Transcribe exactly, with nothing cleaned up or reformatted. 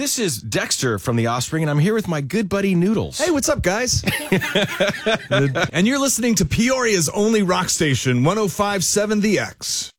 this is Dexter from The Offspring, and I'm here with my good buddy Noodles. Hey, what's up, guys? And you're listening to Peoria's only rock station, one oh five point seven The X.